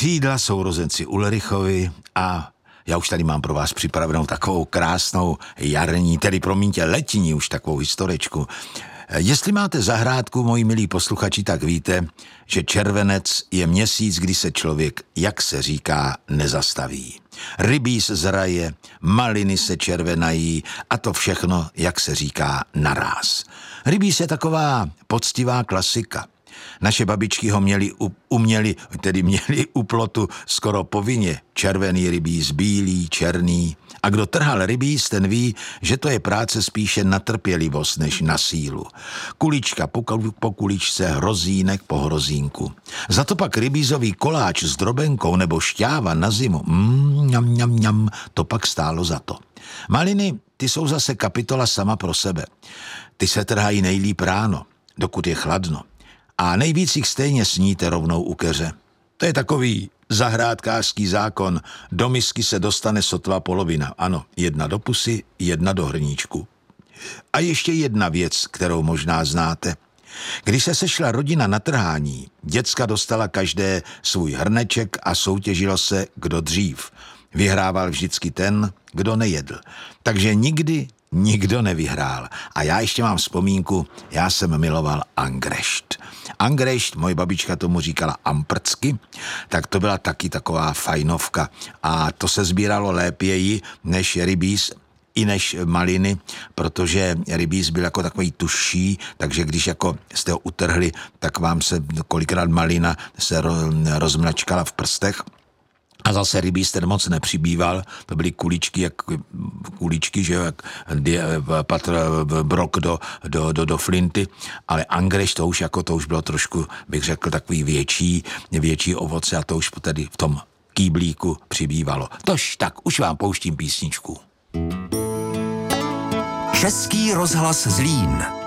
Křídla sourozenci Ulrichovi a já už tady mám pro vás připravenou takovou krásnou jarní, tedy promiňte letní už takovou historičku. Jestli máte zahrádku, moji milí posluchači, tak víte, že červenec je měsíc, kdy se člověk, jak se říká, nezastaví. Rybíz zraje, maliny se červenají a to všechno, jak se říká, naráz. Rybíz je taková poctivá klasika. Naše babičky ho měli u plotu skoro povinně. Červený rybíz, bílý, černý. A kdo trhal rybíz, ten ví, že to je práce spíše na trpělivost než na sílu. Kulička po kuličce, hrozínek po hrozínku. Za to pak rybízový koláč s drobenkou nebo šťáva na zimu, mňam, to pak stálo za to. Maliny, ty jsou zase kapitola sama pro sebe. Ty se trhají nejlíp ráno, dokud je chladno. A nejvíc jich stejně sníte rovnou u keře. To je takový zahrádkářský zákon. Do misky se dostane sotva polovina. Ano, jedna do pusy, jedna do hrníčku. A ještě jedna věc, kterou možná znáte. Když se sešla rodina na trhání, děcka dostala každé svůj hrneček a soutěžilo se, kdo dřív. Vyhrával vždycky ten, kdo nejedl. Takže nikdy nikdo nevyhrál. A já ještě mám vzpomínku, já jsem miloval angrešt. Angrešt, moje babička tomu říkala amprcky, tak to byla taky taková fajnovka. A to se sbíralo lépěji než rybíz, i než maliny, protože rybíz byl jako takový tužší, takže když jako jste ho utrhli, tak vám se kolikrát malina se rozmlačkala v prstech. A zase rybíz ten moc nepřibýval, to byly kuličky, že jak brok do flinty, ale angreš to už bylo trošku, bych řekl, takový větší ovoce a to už tedy v tom kýblíku přibývalo. Tož tak, už vám pouštím písničku. Český rozhlas Zlín.